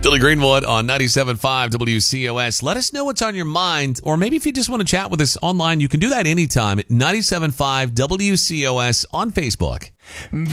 Billy Greenwood on 97.5 WCOS. Let us know what's on your mind, or maybe if you just want to chat with us online, you can do that anytime at 97.5 WCOS on Facebook.